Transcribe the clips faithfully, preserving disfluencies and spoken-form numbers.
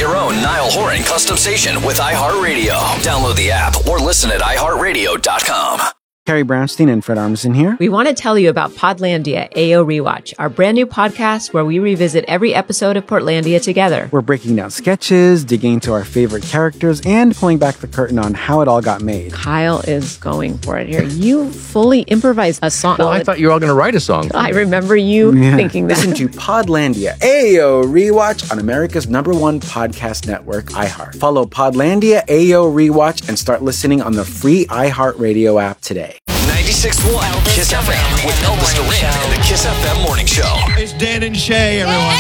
your own Niall Horan custom station with iHeartRadio. Download the app or listen at i heart radio dot com. Carrie Brownstein and Fred Armisen here. We want to tell you about Podlandia A O Rewatch, our brand new podcast where we revisit every episode of Portlandia together. We're breaking down sketches, digging into our favorite characters, and pulling back the curtain on how it all got made. Kyle is going for it here. You fully improvised a song. Well, I thought you were all going to write a song. I remember you Yeah. thinking that. Listen to Podlandia A O Rewatch on America's number one podcast network, iHeart. Follow Podlandia A O Rewatch and start listening on the free iHeartRadio app today. ninety-six point one Kiss F M with Elvis Duran and the Kiss F M Morning Show. It's Dan and Shay, everyone.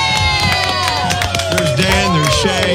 There's Dan, there's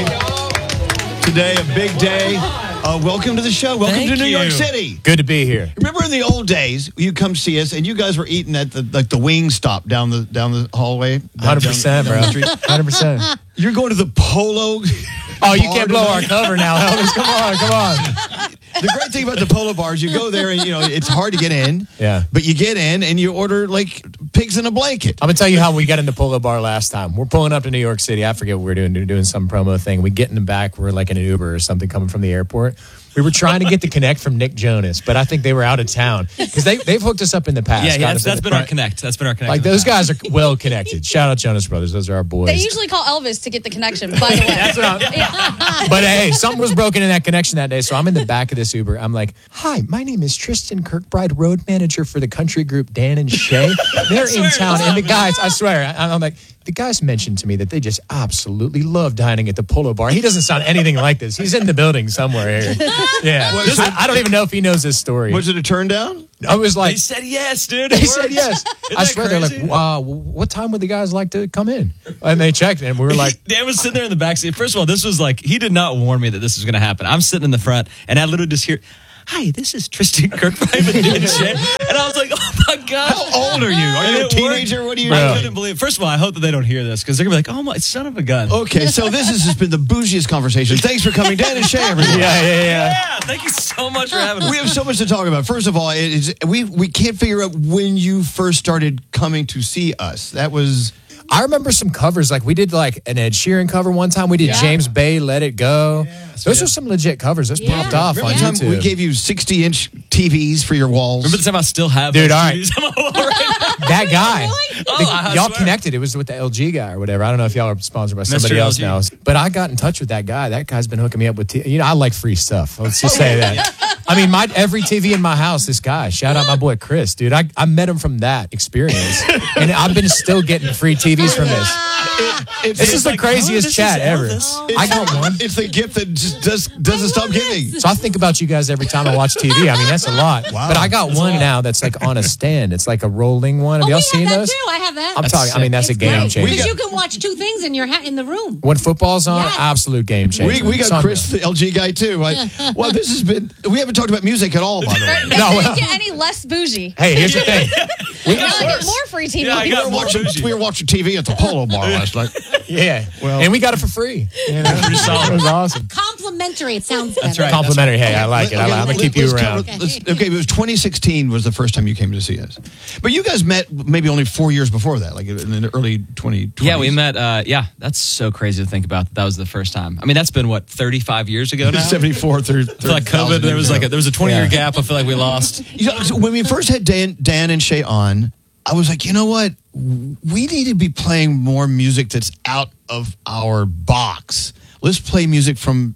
Shay. Today, a big day. Uh, welcome to the show. Welcome Thank to New you. York City. Good to be here. Remember in the old days, you come see us, and you guys were eating at the like the wing stop down the down the hallway. down- one hundred percent, down- bro. down the street. one hundred percent. You're going to the Polo. Oh, you bar can't blow our tonight? cover now, Elvis. Come on, come on. The great thing about the Polo bars, you go there and you know it's hard to get in. Yeah. But you get in and you order like pigs in a blanket. I'm going to tell you how we got into Polo Bar last time. We're pulling up to New York City. I forget what we we're doing. We're doing some promo thing. We get in the back. We're like in an Uber or something coming from the airport. We were trying to get the connect from Nick Jonas, but I think they were out of town because they, they've hooked us up in the past. Yeah, yeah, Got that's, us in that's the been our front. connect. That's been our connect. Like in the those past. guys are well connected. Shout out Jonas Brothers. Those are our boys. They usually call Elvis to get the connection, by the way. That's what I'm- But hey, something was broken in that connection that day. So I'm in the back of this Uber. I'm like, hi, my name is Tristan Kirkbride, road manager for the country group Dan and Shay. They're in town. And the guys, I swear, I'm like, the guys mentioned to me that they just absolutely love dining at the Polo Bar. He doesn't sound anything like this. He's in the building somewhere here. Yeah. Was I, it- I don't even know if he knows this story. Was it a turn down? I was like, They said yes, dude. they It said worked. yes. Isn't I that swear, they're like, crazy? wow, what time would the guys like to come in? And they checked, and we were like, Dan was sitting there in the backseat. First of all, this was like, he did not warn me that this was going to happen. I'm sitting in the front, and I literally just hear, hi, this is Tristan Kirkbride with Dan and Shay. And I was like, oh my God. How old are you? Are And you a it teenager? worked. What are you I doing? couldn't believe. First of all, I hope that they don't hear this because they're gonna be like, "Oh my son of a gun!" Okay, so this has just been the bougiest conversation. Thanks for coming, Dan and Shay, everyone. yeah, yeah, yeah. Yeah, thank you so much for having us. We have so much to talk about. First of all, it is, we we can't figure out when you first started coming to see us. That was I remember some covers. Like we did like an Ed Sheeran cover one time. We did Yeah. James Bay, Let It Go. Those are some legit covers. Those Yeah. popped off remember on the time YouTube. we gave you sixty inch T Vs for your walls. Remember the time I still have Dude, those all right. C Ds on my wall right now? that guy. Really? The- Oh, I y'all swear. connected. It was with the L G guy or whatever. I don't know if y'all are sponsored by somebody else L G. now. But I got in touch with that guy. That guy's been hooking me up with, t- you know, I like free stuff. Let's just say that. I mean, my every T V in my house, this guy. Shout out my boy Chris, dude. I, I met him from that experience. And I've been still getting free T Vs from this. It's, This is the like, craziest oh, this chat is ever. Elvis. I got one. It's the gift that just does, doesn't stop giving. So I think about you guys every time I watch T V. I mean, that's a lot. Wow. But I got one now that's like on a stand. It's like a rolling one. Have Oh, y'all we seen have that those? too. I have that. I'm talking. I mean, that's a It's game great. changer. Because got- you can watch two things in your ha- in the room. When football's on, Yes. absolute game changer. We, we It's got on Chris, the L G guy, too. I, well, this has been, we haven't talked about music at all, by the way. That No, doesn't well- make it any less bougie. Hey, here's the thing. You gotta get more free T V. Yeah, I We got were, more watching, bougie. we were watching T V at the Polo Bar last night. Yeah. Well- and we got it for free. You know? Pretty solid. It was awesome. Complimentary. It sounds better. That's right. Complimentary. Hey, I like it. I like, I'm going to keep you Let's around. cover- let's- okay, it was twenty sixteen was the first time you came to see us. But you guys met maybe only four years before that, like in the early twenty twenties. Yeah, we met. Uh, yeah, that's so crazy to think about. That, that was the first time. I mean, that's been what thirty-five years ago now. seventy-four, thirty, I feel like COVID. There was like a, there was a twenty year Yeah. gap. I feel like we lost. You know, so when we first had Dan, Dan and Shay on, I was like, you know what? We need to be playing more music that's out of our box. Let's play music from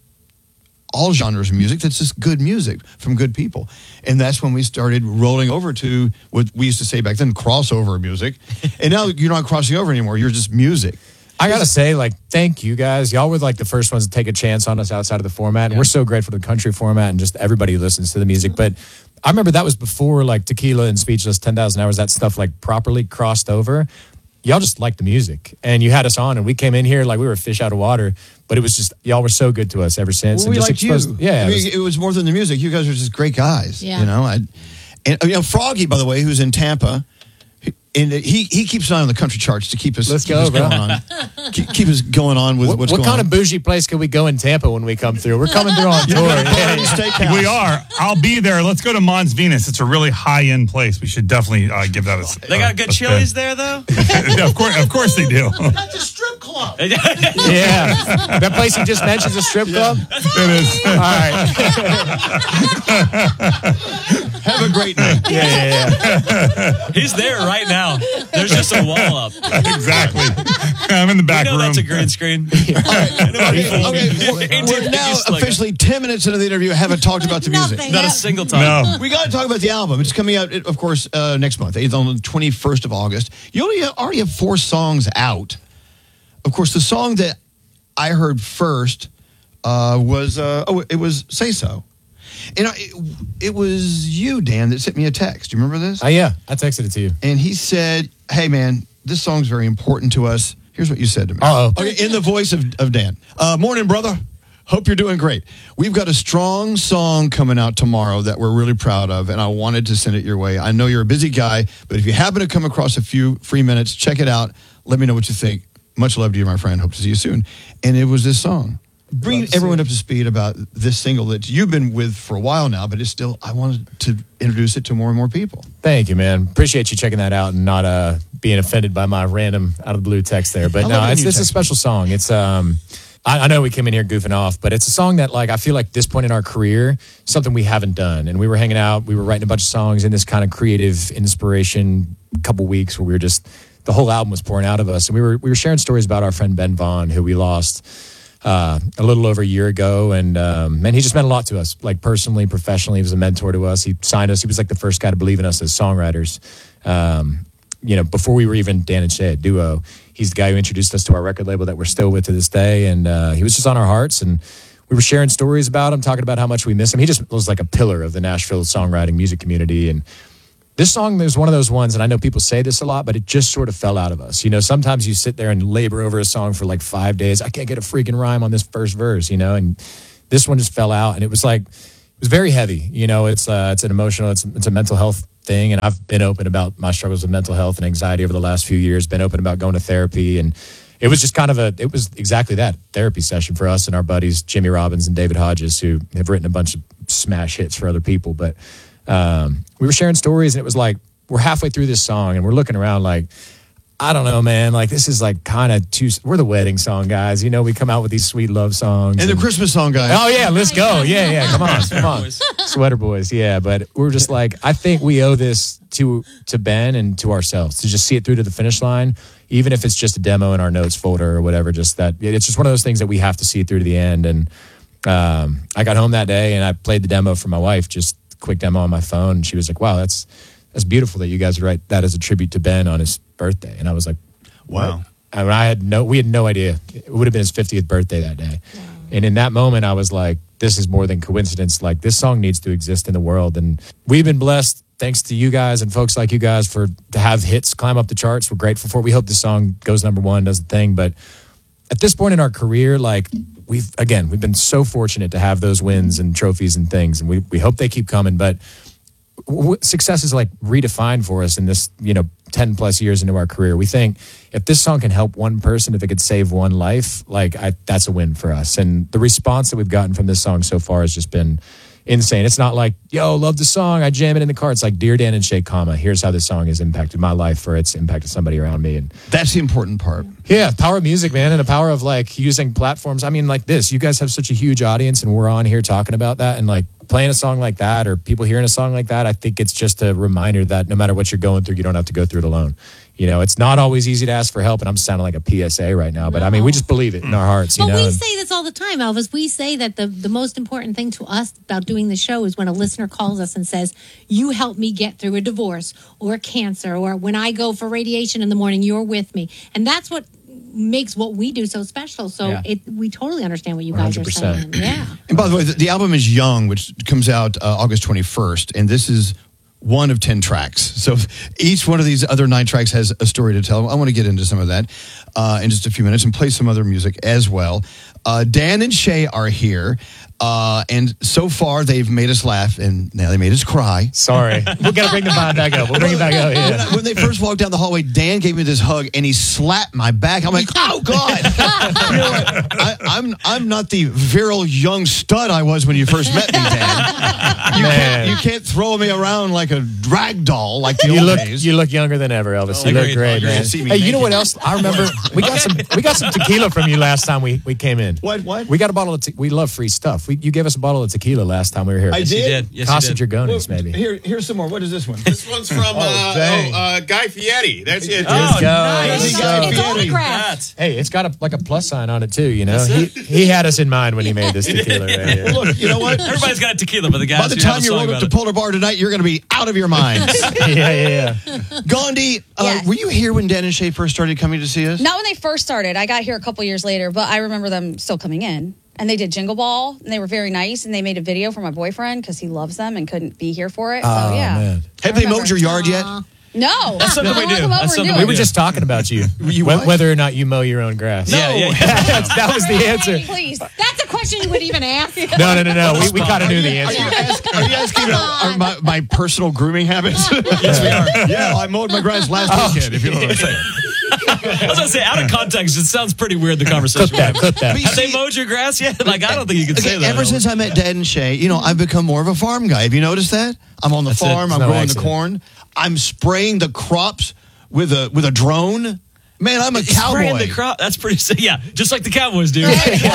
all genres of music that's just good music from good people. And that's when we started rolling over to what we used to say back then, crossover music. And now you're not crossing over anymore. You're just music. I gotta say, like, thank you guys. Y'all were like the first ones to take a chance on us outside of the format. And we're so grateful to the country format and just everybody who listens to the music. But I remember that was before like Tequila and Speechless, ten thousand hours, that stuff like properly crossed over. Y'all just liked the music. And you had us on and we came in here like we were a fish out of water. But it was just, y'all were so good to us ever since. Well, and we just liked exposed- you. Yeah. I it mean, was- it was more than the music. You guys are just great guys. Yeah. You know, I, and you know, Froggy, by the way, who's in Tampa, and he he keeps an eye on the country charts to keep us, Let's keep go, us bro. going on. keep, keep us going on with What, what's what going kind on. of bougie place could we go in Tampa when we come through? We're coming through on tour. Yeah, Steakhouse. We are. I'll be there. Let's go to Mons Venus. It's a really high-end place. We should definitely uh, give that a They got good a spin. chilies there, though. of course, of course they do. That's a strip club. yeah. That place you just mentioned is a strip club? It is. All right. Have a great night. Yeah, yeah, yeah. He's there right now. There's just a wall up. Exactly. I'm in the back You know room. that's a green screen. Okay, okay. We're, we're now Just like- officially ten minutes into the interview. Haven't talked about the music. Nothing. Not a single time. No. We got to talk about the album. It's coming out, of course, uh, next month. It's on the twenty-first of August. You only already have four songs out. Of course, the song that I heard first uh, was uh, oh, it was "Say So," and I, it, it was you, Dan, that sent me a text. Do you remember this? Oh, yeah. I texted it to you. And he said, "Hey, man, this song's very important to us." Here's what you said to me. Uh-oh. Okay, in the voice of, of Dan. Uh, morning, brother. Hope you're doing great. We've got a strong song coming out tomorrow that we're really proud of, and I wanted to send it your way. I know you're a busy guy, but if you happen to come across a few free minutes, check it out. Let me know what you think. Much love to you, my friend. Hope to see you soon. And it was this song. Bring everyone up to speed about this single that you've been with for a while now, but it's still, I wanted to introduce it to more and more people. Thank you, man. Appreciate you checking that out and not uh, being offended by my random out of the blue text there. But I no, love it when it's, you it's a text special song. It's um, I, I know we came in here goofing off, but it's a song that like I feel like this point in our career, something we haven't done. And we were hanging out, we were writing a bunch of songs in this kind of creative inspiration couple weeks where we were just the whole album was pouring out of us, and we were we were sharing stories about our friend Ben Vaughn, who we lost uh, a little over a year ago, and um, man, he just meant a lot to us, like personally, professionally. He was a mentor to us. He signed us. He was like the first guy to believe in us as songwriters. Um, you know, before we were even Dan and Shay, a duo, he's the guy who introduced us to our record label that we're still with to this day, and uh, he was just on our hearts, and we were sharing stories about him, talking about how much we miss him. He just was like a pillar of the Nashville songwriting music community, and this song is one of those ones, and I know people say this a lot, but it just sort of fell out of us. You know, sometimes you sit there and labor over a song for like five days. I can't get a freaking rhyme on this first verse, you know, and this one just fell out, and it was like, it was very heavy. You know, it's uh, it's an emotional, it's, it's a mental health thing, and I've been open about my struggles with mental health and anxiety over the last few years, been open about going to therapy, and it was just kind of a, it was exactly that, therapy session for us and our buddies, Jimmy Robbins and David Hodges, who have written a bunch of smash hits for other people, but Um, we were sharing stories, and it was like, we're halfway through this song, and we're looking around like, I don't know, man. Like, this is like kind of too, we're the wedding song guys. You know, we come out with these sweet love songs. And the Christmas song, guys. Oh, yeah, let's go. Yeah, yeah, come on, come on. Sweater Boys, yeah. But we're just like, I think we owe this to to Ben and to ourselves, to just see it through to the finish line, even if it's just a demo in our notes folder or whatever. Just that, it's just one of those things that we have to see it through to the end. And um, I got home that day, and I played the demo for my wife, just quick demo on my phone, and she was like, wow, that's that's beautiful that you guys would write that as a tribute to Ben on his birthday. And I was like, wow. I mean, I had no we had no idea it would have been his fiftieth birthday that day. Wow. And in that moment I was like, this is more than coincidence. Like, this song needs to exist in the world, and we've been blessed thanks to you guys and folks like you guys for to have hits climb up the charts. We're grateful for it. We hope this song goes number one, does the thing. But at this point in our career, like, we've, again, we've been so fortunate to have those wins and trophies and things, and we, we hope they keep coming. But w- success is like redefined for us in this, you know, ten plus years into our career. We think if this song can help one person, if it could save one life, like I, that's a win for us. And the response that we've gotten from this song so far has just been insane. It's not like, yo, love the song, I jam it in the car. It's like, dear Dan and Shay, comma, here's how this song has impacted my life, or it's impacted somebody around me. And that's the important part. Yeah, power of music, man, and the power of like using platforms. I mean, like this, you guys have such a huge audience, and we're on here talking about that, and like playing a song like that, or people hearing a song like that. I think it's just a reminder that no matter what you're going through, you don't have to go through it alone. You know, it's not always easy to ask for help, and I'm sounding like a P S A right now, but I mean, we just believe it in our hearts, you but know. we and- say this all the time, Elvis. We say that the, the most important thing to us about doing the show is when a listener calls us and says, you helped me get through a divorce or cancer, or when I go for radiation in the morning, you're with me. And that's what makes what we do so special. So Yeah. it we totally understand what you guys one hundred are percent. saying. Yeah. And by the way, the, the album is Young, which comes out uh, August twenty-first, and this is one of ten tracks. So each one of these other nine tracks has a story to tell. I want to get into some of that uh, in just a few minutes and play some other music as well. Uh, Dan and Shay are here. Uh, and so far, they've made us laugh, and now they made us cry. Sorry. We've got to bring the vibe back up. We'll bring it back up. When, Yeah. I- when they first walked down the hallway, Dan gave me this hug, and he slapped my back. I'm like, oh, God. You know what? I, I'm, I'm not the virile young stud I was when you first met me, Dan. You, Man. can't, you can't throw me around like a rag doll like the You old look, days. you look younger than ever, Elvis. Oh, You look agreed. great, You're man. gonna see me Hey, you know naked. what else? I remember we got some we got some tequila from you last time we, we came in. What, what? We got a bottle of te- we love free stuff. We, you gave us a bottle of tequila last time we were here. I Yes, you did? did. Yes, you Costa did. Dragonis, maybe. Here, here's some more. What is this one? This one's from uh, dang. oh, uh, Guy Fieri. That's it. Oh, Let's go. nice. Let's It's go. It's Fieri. autographed. Hey, it's got a, like a plus sign on it too. You know, he he had us in mind when he made this tequila right here. Well, look, you know what? Everybody's got a tequila, but the guys By the who have time a you song roll up about to it. Polar Bar tonight, you're going to be out of your minds. yeah, yeah, yeah. Gandhi, uh, Yes. were you here when Dan and Shay first started coming to see us? Not when they first started. I got here a couple years later, but I remember them still coming in. And they did Jingle Ball, and they were very nice, and they made a video for my boyfriend because he loves them and couldn't be here for it. So, Oh, yeah. man. Have they mowed your yard yet? No. That's something I we wanna do. come That's over and something do We it. were just talking about you, You Wh- what? whether or not you mow your own grass. Yeah, yeah, yeah. That's- that was the answer. Please. That's a question you would even ask. No, no, no, no. We, we kind of knew the Are answer. you, ask, are you asking about are my, my personal grooming habits? Yes, we are. Yeah, I mowed my grass last weekend, if you know what I'm saying. I was gonna say, out of context, it sounds pretty weird. The conversation. Clip that, clip that. But you Have they see- mowed your grass yet? Like, I don't think you can Okay, say that. ever since I met Dad and Shay, you know, I've become more of a farm guy. Have you noticed that? I'm on the That's it. farm. It's I'm no growing accident. the corn. I'm spraying the crops with a with a drone. Man, I'm a Spraying cowboy. the crop. That's pretty. Yeah, just like the Cowboys do.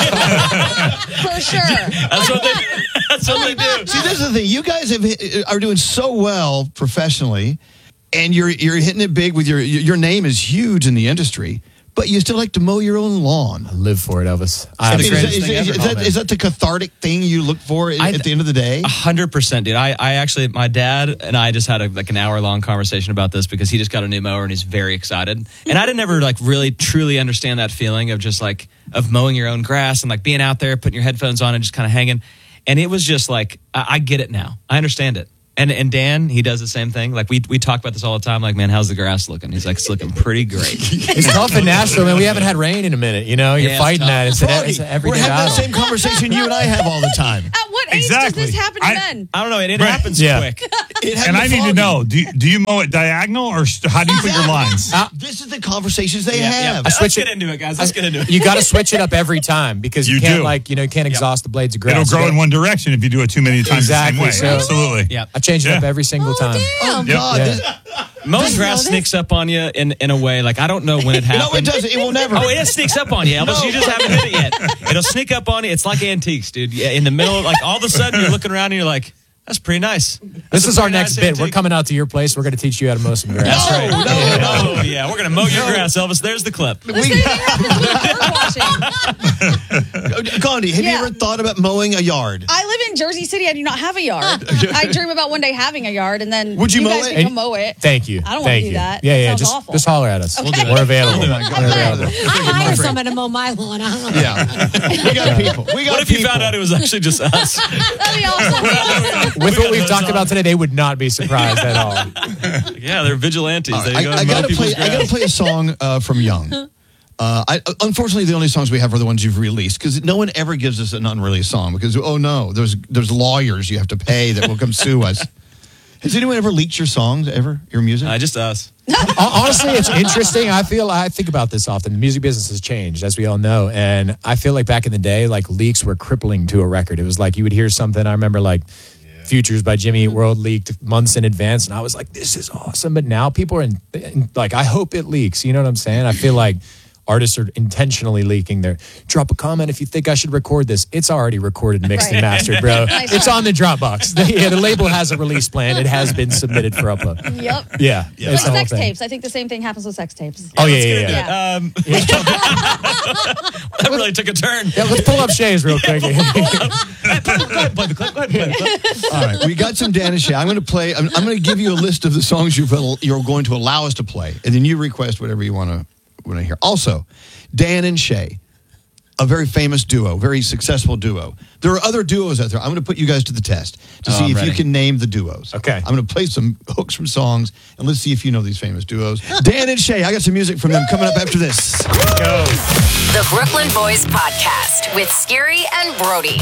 For sure. That's what they. That's what they do. See, this is the thing. You guys have hit- are doing so well professionally, and you're you're hitting it big with your your name is huge in the industry, but you still like to mow your own lawn. Live for it, Elvis. I I mean, is, that, greatest is, thing is, ever. is that, is that the cathartic thing you look for at, I- at the end of the day? A hundred percent, dude. I, I actually, my dad and I just had a, like an hour long conversation about this because he just got a new mower and he's very excited. And I didn't ever like really truly understand that feeling of just like of mowing your own grass and like being out there, putting your headphones on and just kind of hanging. And it was just like I, I get it now. I understand it. And and Dan, he does the same thing. Like we we talk about this all the time. Like, man, how's the grass looking? He's like, it's looking pretty great. It's tough in Nashville, man. We haven't had rain in a minute. You know, you're Yeah, it's fighting tough. that. It's, an, Froggy, it's an we're everyday having that battle. same conversation you and I have all the time. At what age Exactly. does this happen to I- men? I don't know. It, it Right. happens Yeah. quick. It And I happened need to Froggy. know: do you, do you mow it diagonal or st- how do you put your lines? This is the conversations they Yeah, yeah. have. Let's switch get it- into it, guys. Let's get into it. You got to switch it up every time because you, You can't do. like you know you can't exhaust the blades of grass. It'll You grow gotta- in one direction if you do it too many times Exactly, the same so- way. Absolutely. Yeah. I change it up Yeah. every single Oh, time. damn. Yep. God, Yeah. this- Mowing grass sneaks up on you in, in a way like I don't know when it happens. no, it doesn't. It will never. Oh, it sneaks up on you, Elvis. You just haven't hit it yet. It'll sneak up on you. It's like antiques, dude. Yeah, in the middle, like all of a sudden you're looking around and you're like, that's pretty nice. This That's is a our pretty next nice bit. We're antique. coming out to your place. We're going to teach you how to mow some grass. That's right. No, no, Oh, yeah. We're going to mow your grass, Elvis. There's the clip. The same thing happens with bird watching. Gandhi, have Yeah. you ever thought about mowing a yard? I live in Jersey City. I do not have a yard. I dream about one day having a yard, and then Would you mow guys it? can come mow it. Thank you. I don't wanna Thank do you. that. Yeah, That yeah. sounds Just, awful. just holler at us. Okay. We're available. We'll do We're it. available. I hire someone to mow my lawn. I don't know. Yeah, we got people. We got What if you people. found out it was actually just us? That'd be awesome. With We what got we've those talked on. about today, they would not be surprised at all. Yeah, they're vigilantes. There you I, go. I Mow gotta people's play. I grass. gotta play a song uh, from Young. Uh, I, unfortunately, the only songs we have are the ones you've released because no one ever gives us an unreleased song because oh no, there's there's lawyers you have to pay that will come sue us. Has anyone ever leaked your songs ever? Your music? Uh, just us. Hon- Honestly, it's interesting. I feel I think about this often. The music business has changed, as we all know, and I feel like back in the day, like leaks were crippling to a record. It was like you would hear something. I remember like Futures by Jimmy Eat World leaked months in advance, and I was like, "This is awesome." But now people are in, in like, I hope it leaks. You know what I'm saying? I feel like artists are intentionally leaking their drop a comment if you think I should record this. It's already recorded, mixed, and Right. mastered, bro. Nice It's one. on the Dropbox. The, yeah, the label has a release plan. It has been submitted for upload. Yep. Yeah, Like it's the whole sex thing. tapes. I think the same thing happens with sex tapes. Oh yeah, yeah, yeah. Yeah. Um, that really took a turn. Yeah, let's pull up Shays real quick. Play the clip. Go ahead, play the clip. All right, we got some Dan and Shay. I'm going to play. I'm, I'm going to give you a list of the songs you've, you're going to allow us to play, and then you request whatever you want to want to hear. Also, Dan and Shay, a very famous duo, very successful duo. There are other duos out there. I'm going to put you guys to the test to Oh, see I'm if ready. you can name the duos. Okay. I'm going to play some hooks from songs, and let's see if you know these famous duos. Dan and Shay, I got some music from them coming up after this. Go. The Brooklyn Boys Podcast with Scary and Brody.